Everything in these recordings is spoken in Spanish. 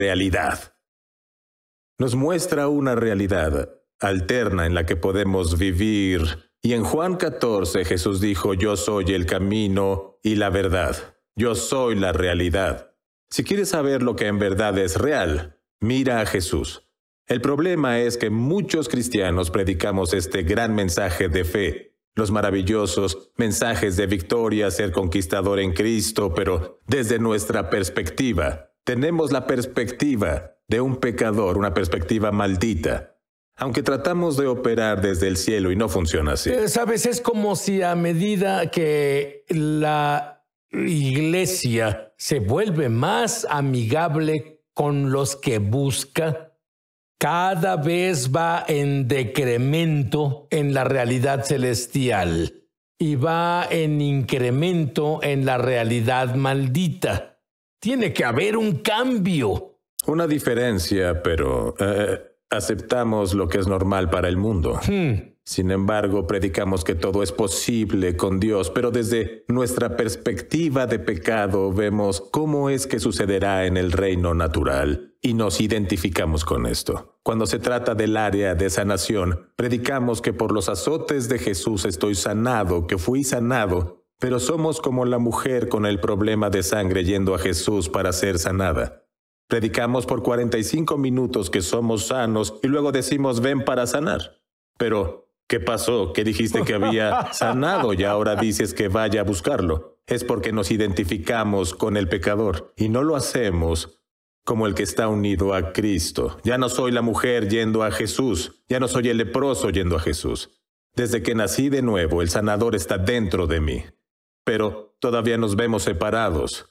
realidad. Nos muestra una realidad alterna en la que podemos vivir. Y en Juan 14 Jesús dijo: yo soy el camino y la verdad. Yo soy la realidad. Si quieres saber lo que en verdad es real, mira a Jesús. El problema es que muchos cristianos predicamos este gran mensaje de fe, los maravillosos mensajes de victoria, ser conquistador en Cristo, pero desde nuestra perspectiva, tenemos la perspectiva de un pecador, una perspectiva maldita. Aunque tratamos de operar desde el cielo y no funciona así. Sabes, es como si a medida que la iglesia se vuelve más amigable con los que busca, cada vez va en decremento en la realidad celestial y va en incremento en la realidad maldita. Tiene que haber un cambio. Una diferencia, pero aceptamos lo que es normal para el mundo. Sin embargo, predicamos que todo es posible con Dios, pero desde nuestra perspectiva de pecado vemos cómo es que sucederá en el reino natural y nos identificamos con esto. Cuando se trata del área de sanación, predicamos que por los azotes de Jesús estoy sanado, que fui sanado, pero somos como la mujer con el problema de sangre yendo a Jesús para ser sanada. Predicamos por 45 minutos que somos sanos y luego decimos ven para sanar. Pero, ¿qué pasó? ¿Qué dijiste que había sanado y ahora dices que vaya a buscarlo? Es porque nos identificamos con el pecador y no lo hacemos como el que está unido a Cristo. Ya no soy la mujer yendo a Jesús, ya no soy el leproso yendo a Jesús. Desde que nací de nuevo, el sanador está dentro de mí. Pero todavía nos vemos separados.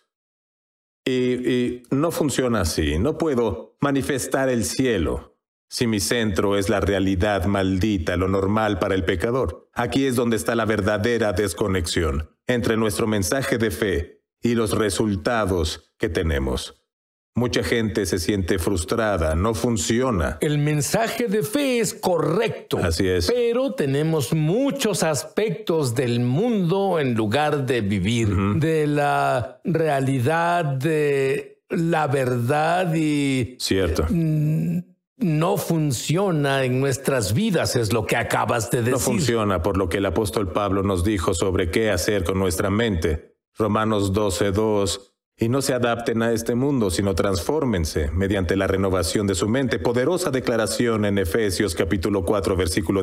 Y no funciona así. No puedo manifestar el cielo si mi centro es la realidad maldita, lo normal para el pecador. Aquí es donde está la verdadera desconexión entre nuestro mensaje de fe y los resultados que tenemos. Mucha gente se siente frustrada, no funciona. El mensaje de fe es correcto. Así es. Pero tenemos muchos aspectos del mundo en lugar de vivir, de la realidad, de la verdad y... Cierto. No funciona en nuestras vidas, es lo que acabas de decir. No funciona por lo que el apóstol Pablo nos dijo sobre qué hacer con nuestra mente. Romanos 12:2. Y no se adapten a este mundo, sino transfórmense mediante la renovación de su mente. Poderosa declaración en Efesios capítulo 4, versículo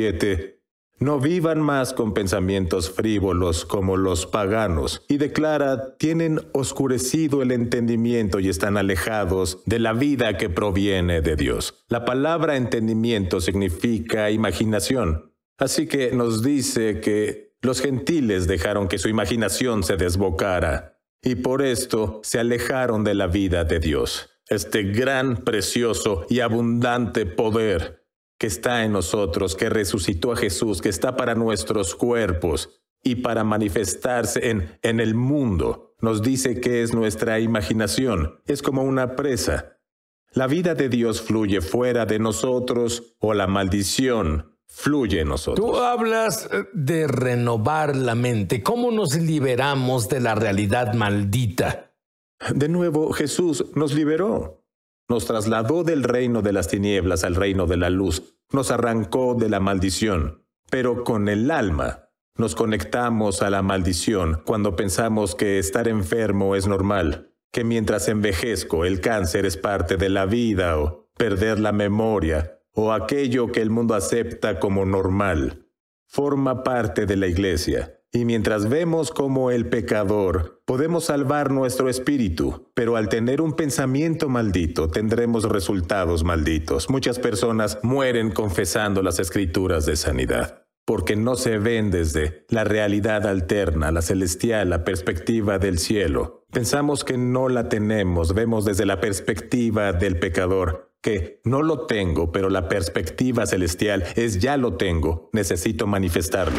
17. No vivan más con pensamientos frívolos como los paganos. Y declara, tienen oscurecido el entendimiento y están alejados de la vida que proviene de Dios. La palabra entendimiento significa imaginación. Así que nos dice que los gentiles dejaron que su imaginación se desbocara. Y por esto se alejaron de la vida de Dios. Este gran, precioso y abundante poder que está en nosotros, que resucitó a Jesús, que está para nuestros cuerpos y para manifestarse en el mundo, nos dice que es nuestra imaginación. Es como una presa. La vida de Dios fluye fuera de nosotros o la maldición fluye en nosotros. Tú hablas de renovar la mente. ¿Cómo nos liberamos de la realidad maldita? De nuevo, Jesús nos liberó. Nos trasladó del reino de las tinieblas al reino de la luz. Nos arrancó de la maldición. Pero con el alma nos conectamos a la maldición cuando pensamos que estar enfermo es normal, que mientras envejezco el cáncer es parte de la vida o perder la memoria o aquello que el mundo acepta como normal, forma parte de la iglesia. Y mientras vemos como el pecador, podemos salvar nuestro espíritu, pero al tener un pensamiento maldito, tendremos resultados malditos. Muchas personas mueren confesando las escrituras de sanidad, porque no se ven desde la realidad alterna, la celestial, la perspectiva del cielo. Pensamos que no la tenemos, vemos desde la perspectiva del pecador, que no lo tengo, pero la perspectiva celestial es ya lo tengo, necesito manifestarlo.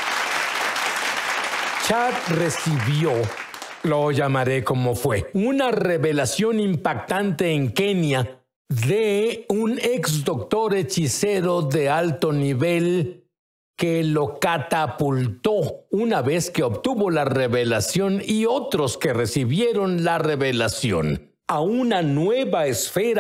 Chad recibió, lo llamaré como fue, una revelación impactante en Kenia de un ex doctor hechicero de alto nivel que lo catapultó una vez que obtuvo la revelación y otros que recibieron la revelación. a una nueva esfera